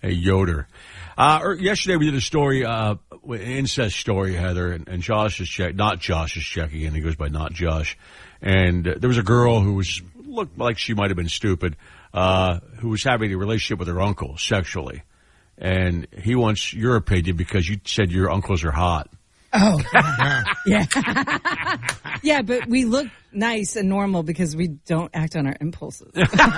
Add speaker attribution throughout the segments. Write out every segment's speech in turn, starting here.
Speaker 1: Hey, Yoder. Yesterday we did a story, an incest story, Heather, and Josh is not Josh is checking in. He goes by not Josh. And there was a girl who looked like she might have been stupid, who was having a relationship with her uncle sexually. And he wants your opinion because you said your uncles are hot.
Speaker 2: Oh, yeah. Yeah, but we look nice and normal because we don't act on our impulses.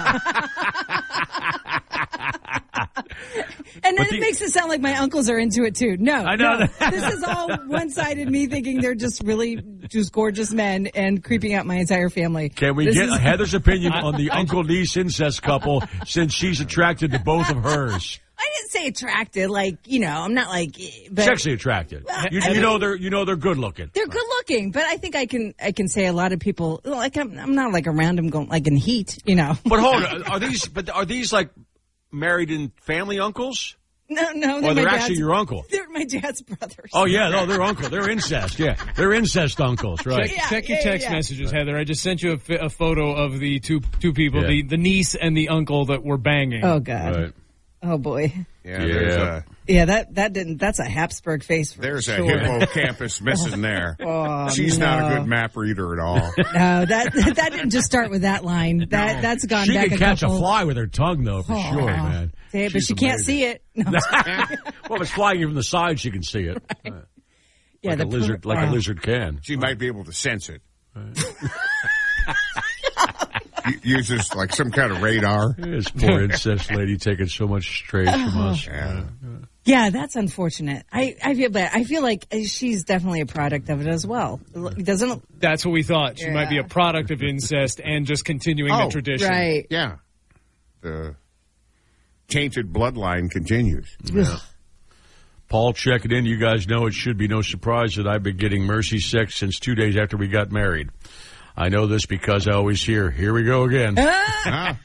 Speaker 2: And then it makes it sound like my uncles are into it, too. No,
Speaker 1: I know.
Speaker 2: No. This is all one-sided me thinking they're just gorgeous men and creeping out my entire family.
Speaker 1: Can we get Heather's opinion on the uncle-niece incest couple since she's attracted to both of hers?
Speaker 2: I didn't say attracted, I'm not but
Speaker 1: sexually attracted. Well, you know they're good looking.
Speaker 2: They're good looking, but I think I can say a lot of people I'm not around them going in heat,
Speaker 1: But hold on, are these like married and family uncles?
Speaker 2: No,
Speaker 1: they're actually your uncle.
Speaker 2: They're my dad's brothers.
Speaker 1: Oh yeah, no, they're uncle. They're incest. Yeah, they're incest uncles, right?
Speaker 3: Check your text messages, Heather. I just sent you a photo of the two people, the niece and the uncle that were banging.
Speaker 2: Oh God.
Speaker 1: Right.
Speaker 2: Oh boy. That's a Habsburg face.
Speaker 4: There's
Speaker 2: sure.
Speaker 4: a hippocampus missing there. She's not a good map reader at all.
Speaker 2: No, that didn't just start with that line. That's gone
Speaker 1: she
Speaker 2: back.
Speaker 1: She can catch a fly with her tongue, though, for sure, man.
Speaker 2: Yeah, but she can't see it. No.
Speaker 1: Well, if it's flying from the side, she can see it. Right.
Speaker 2: Yeah,
Speaker 1: a lizard can.
Speaker 4: She might be able to sense it. Uses some kind of radar.
Speaker 1: This poor incest lady taking so much strays from us.
Speaker 2: Yeah, that's unfortunate. I feel bad. I feel like she's definitely a product of it as well.
Speaker 3: That's what we thought. She might be a product of incest and just continuing the tradition.
Speaker 2: Right.
Speaker 4: Yeah. The tainted bloodline continues.
Speaker 1: Yeah. Paul checking in. You guys know it should be no surprise that I've been getting mercy sex since 2 days after we got married. I know this because I always hear, here we go again.
Speaker 3: Wow.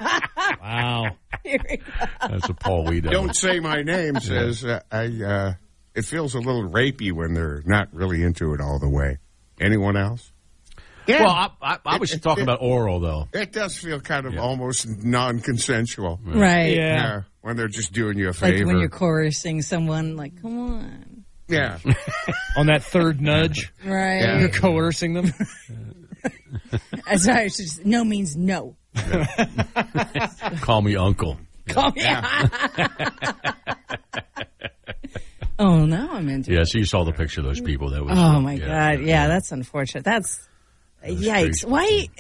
Speaker 1: That's a Paul Weedo.
Speaker 4: Don't say my name says, it feels a little rapey when they're not really into it all the way. Anyone else?
Speaker 1: Yeah. Well, I was talking about oral, though.
Speaker 4: It does feel kind of almost non-consensual.
Speaker 2: Right.
Speaker 4: Yeah. When they're just doing you a favor.
Speaker 2: Like when you're coercing someone, come on.
Speaker 4: Yeah.
Speaker 3: On that third nudge.
Speaker 2: Right.
Speaker 4: Yeah.
Speaker 3: You're coercing them.
Speaker 2: Sorry, just no means no.
Speaker 1: Call me uncle.
Speaker 2: Call me. Oh, now I'm into it.
Speaker 1: Yeah, so you saw the picture of those people. That was.
Speaker 2: Oh my God! Yeah, that's unfortunate. That's yikes.
Speaker 1: Crazy.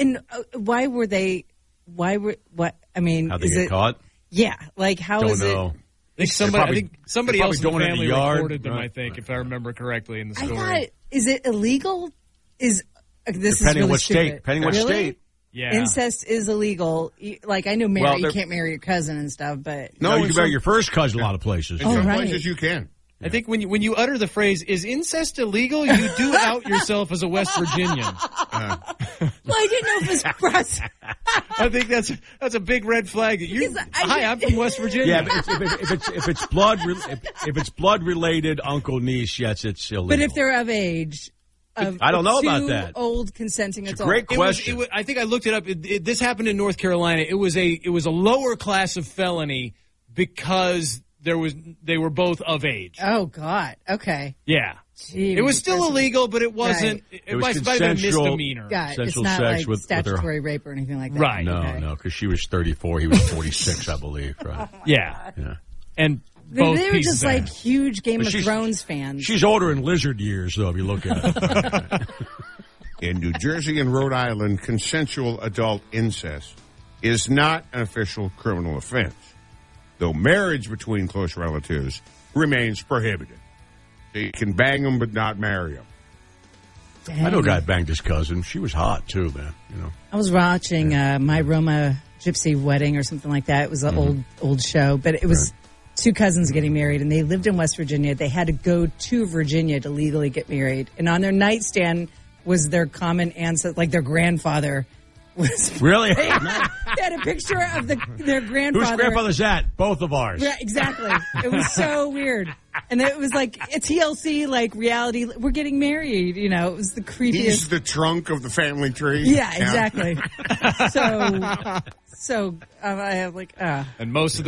Speaker 2: Why were they? What? I mean,
Speaker 1: how they get caught?
Speaker 2: Yeah, how
Speaker 1: Don't
Speaker 2: is
Speaker 1: know.
Speaker 2: it?
Speaker 3: I think somebody else in the family recorded them.
Speaker 1: Right.
Speaker 3: I think, if I remember correctly in the story.
Speaker 2: I thought, is it illegal? This
Speaker 1: Depending
Speaker 2: is really
Speaker 1: what
Speaker 2: stupid.
Speaker 1: state. Depending what state.
Speaker 3: Yeah.
Speaker 2: Incest is illegal. I know you can't marry your cousin and stuff, but
Speaker 1: No, you can marry your first cousin a lot of places.
Speaker 4: In some places you can.
Speaker 3: I think when you utter the phrase, is incest illegal, you do out yourself as a West Virginian.
Speaker 2: I didn't know if it was press.
Speaker 3: I think that's a big red flag. Hi, I'm from West Virginia.
Speaker 1: Yeah, but if it's blood related uncle niece, yes, it's illegal.
Speaker 2: But if they're of age,
Speaker 1: I don't know about that.
Speaker 2: Old consenting adults.
Speaker 1: Great question.
Speaker 3: I think I looked it up. This happened in North Carolina. It was a lower class of felony because they were both of age.
Speaker 2: Oh God. Okay.
Speaker 3: Yeah.
Speaker 2: Gee,
Speaker 3: it was still illegal, but it wasn't.
Speaker 2: Right.
Speaker 3: It might have been a misdemeanor.
Speaker 2: God, it's
Speaker 1: Consensual
Speaker 2: not
Speaker 1: sex
Speaker 2: like
Speaker 1: with
Speaker 2: statutory rape or anything like that.
Speaker 3: Right.
Speaker 1: No, because she was 34, he was 46, I believe. Right.
Speaker 3: Yeah.
Speaker 1: Yeah.
Speaker 3: And
Speaker 2: They
Speaker 3: both
Speaker 2: were
Speaker 3: pieces
Speaker 2: just
Speaker 3: of
Speaker 2: huge Game of Thrones fans.
Speaker 1: She's older in lizard years, though, if you look at it.
Speaker 4: In New Jersey and Rhode Island, consensual adult incest is not an official criminal offense, though marriage between close relatives remains prohibited. You can bang them but not marry them.
Speaker 2: Dang.
Speaker 1: I know a guy banged his cousin. She was hot, too, man.
Speaker 2: I was watching My Roma Gypsy Wedding or something like that. It was an old show, but it was two cousins getting married, and they lived in West Virginia. They had to go to Virginia to legally get married. And on their nightstand was their common ancestor, their grandfather.
Speaker 1: Really?
Speaker 2: They had a picture of their grandfather.
Speaker 1: Whose grandfather's that? Both of ours.
Speaker 2: Yeah, exactly. It was so weird. And it was like a TLC, reality. We're getting married. It was the creepiest.
Speaker 4: He's the trunk of the family tree.
Speaker 2: Yeah, exactly. So I have
Speaker 3: And most of the